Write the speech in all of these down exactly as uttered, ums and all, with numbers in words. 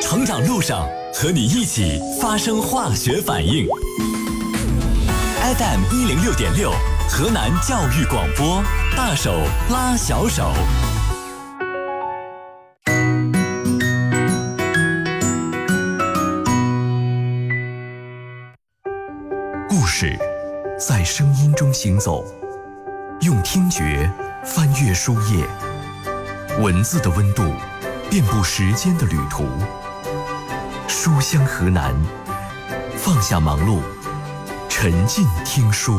成长路上和你一起发生化学反应。F M 一零六点六，河南教育广播，大手拉小手。故事在声音中行走，用听觉翻阅书页，文字的温度遍布时间的旅途。书香河南，放下忙碌，沉浸听书。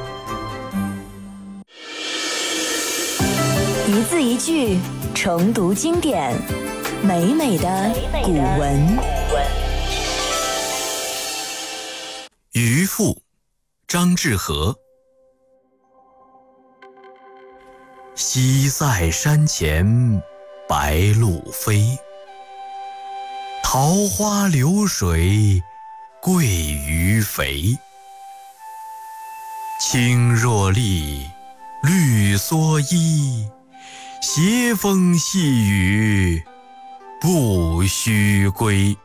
一字一句重读经典，美美的古文。 渔父，张志和。西塞山前白鹭飞，桃花流水鳜鱼肥。青箬笠，绿蓑衣，斜风细雨不须归。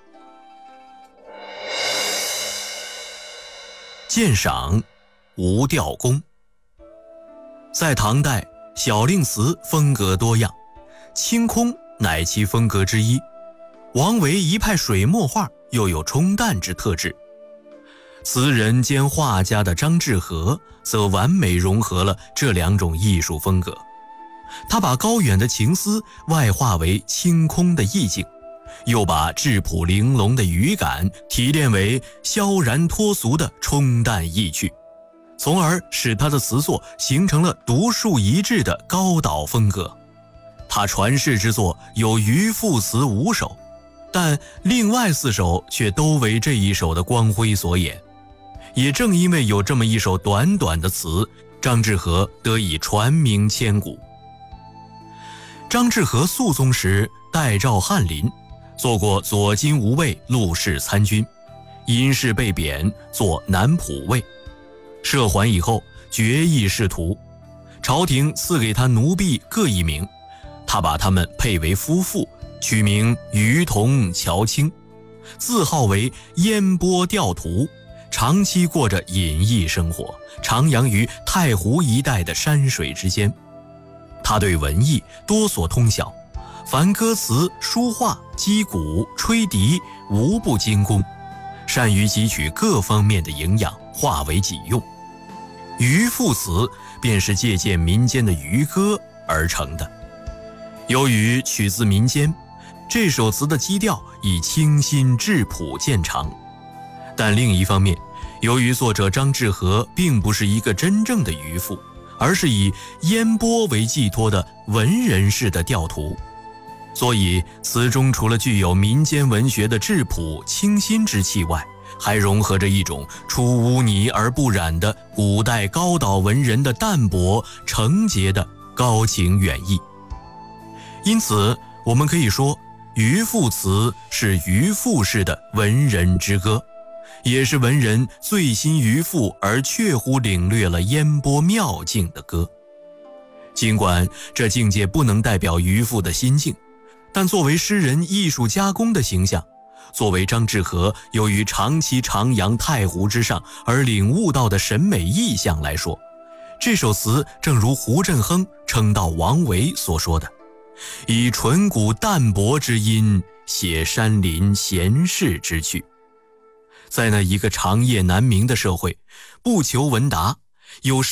鉴赏吴吊公。在唐代，小令词风格多样，清空乃其风格之一。王维一派水墨画又有冲淡之特质。词人兼画家的张志和则完美融合了这两种艺术风格。他把高远的情思外化为清空的意境，又把质朴玲珑的语感提炼为萧然脱俗的冲淡意趣，从而使他的词作形成了独树一帜的高岛风格。他传世之作有渔父词五首，但另外四首却都为这一首的光辉所掩。也正因为有这么一首短短的词，张志和得以传名千古。张志和肃宗时代召翰林，做过左金吾卫陆氏参军，因事被贬做南浦尉。赦还以后决意仕途，朝廷赐给他奴婢各一名，他把他们配为夫妇，取名于同、乔清，自号为烟波钓徒，长期过着隐逸生活，徜徉于太湖一带的山水之间。他对文艺多所通晓，凡歌词、书画、击鼓、吹笛无不精工，善于汲取各方面的营养，化为己用。渔父词便是借鉴民间的渔歌而成的。由于取自民间，这首词的基调以清新质朴见长。但另一方面，由于作者张志和并不是一个真正的渔父，而是以烟波为寄托的文人式的钓徒，所以词中除了具有民间文学的质朴清新之气外，还融合着一种出污泥而不染的古代高岛文人的淡泊澄洁的高情远意。因此我们可以说，渔父词是渔父式的文人之歌，也是文人醉心渔父而确乎领略了烟波妙境的歌。尽管这境界不能代表渔父的心境，但作为诗人艺术加工的形象，作为张志和由于长期徜徉太湖之上而领悟到的审美意象来说，这首词正如胡振亨称道王维所说的，以淳朴淡泊之音，写山林闲适之趣。在那一个长夜难明的社会，不求闻达，有